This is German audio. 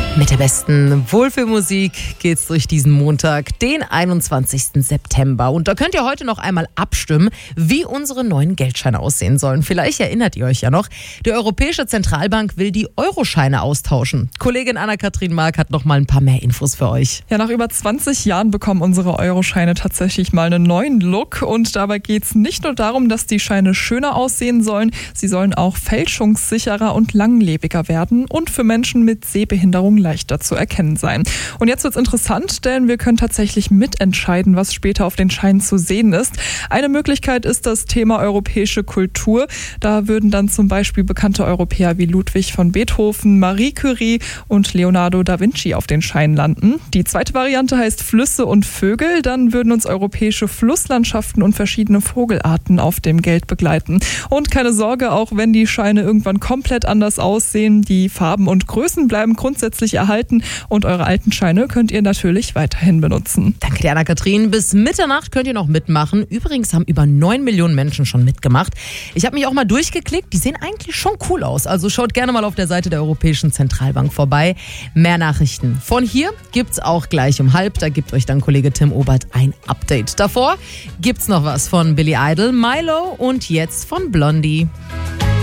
Mit der besten Wohlfühlmusik geht's durch diesen Montag, den 21. September. Und da könnt ihr heute noch einmal abstimmen, wie unsere neuen Geldscheine aussehen sollen. Vielleicht erinnert ihr euch ja noch, die Europäische Zentralbank will die Euroscheine austauschen. Kollegin Anna-Kathrin Mark hat noch mal ein paar mehr Infos für euch. Ja, nach über 20 Jahren bekommen unsere Euroscheine tatsächlich mal einen neuen Look. Und dabei geht's nicht nur darum, dass die Scheine schöner aussehen sollen, sie sollen auch fälschungssicherer und langlebiger werden und für Menschen mit Sehbehinderung leichter zu erkennen sein. Und jetzt wird's interessant, denn wir können tatsächlich mitentscheiden, was später auf den Scheinen zu sehen ist. Eine Möglichkeit ist das Thema europäische Kultur. Da würden dann zum Beispiel bekannte Europäer wie Ludwig von Beethoven, Marie Curie und Leonardo da Vinci auf den Scheinen landen. Die zweite Variante heißt Flüsse und Vögel. Dann würden uns europäische Flusslandschaften und verschiedene Vogelarten auf dem Geld begleiten. Und keine Sorge, auch wenn die Scheine irgendwann komplett anders aussehen, die Farben und Größen bleiben grundsätzlich erhalten und eure alten Scheine könnt ihr natürlich weiterhin benutzen. Danke dir, Anna-Kathrin. Bis Mitternacht könnt ihr noch mitmachen. Übrigens haben über 9 Millionen Menschen schon mitgemacht. Ich habe mich auch mal durchgeklickt. Die sehen eigentlich schon cool aus. Also schaut gerne mal auf der Seite der Europäischen Zentralbank vorbei. Mehr Nachrichten von hier gibt's auch gleich um 12:30. Da gibt euch dann Kollege Tim Obert ein Update. Davor gibt's noch was von Billy Idol, Milo und jetzt von Blondie.